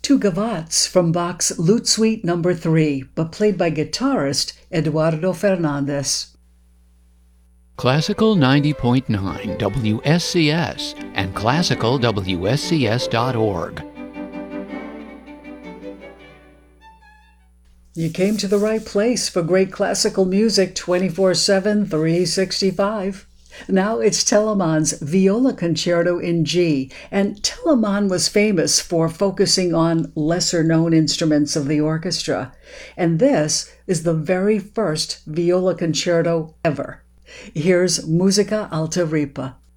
Two gavottes from Bach's Lute Suite No. 3, but played by guitarist Eduardo Fernandez. Classical 90.9 WSCS and classicalwscs.org. You came to the right place for great classical music 24/7, 365. Now it's Telemann's Viola Concerto in G, and Telemann was famous for focusing on lesser-known instruments of the orchestra, and this is the very first viola concerto ever. Here's Musica Alta Ripa.